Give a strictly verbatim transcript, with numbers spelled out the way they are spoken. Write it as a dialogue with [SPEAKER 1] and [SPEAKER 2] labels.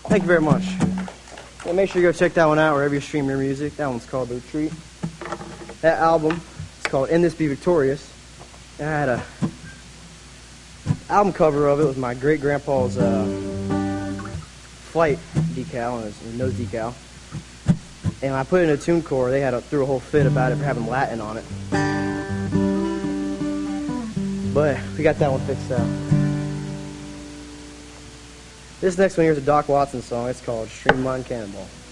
[SPEAKER 1] Thank you very much. Yeah, make sure you go check that one out wherever you stream your music. That one's called The Retreat. That album is called In This Be Victorious. I had a album cover of it with my great grandpa's uh, flight decal and his, his nose decal. And when I put it in a TuneCore, they had a, threw a whole fit about it for having Latin on it. But we got that one fixed out. This next one here is a Doc Watson song. It's called Streamline Cannonball.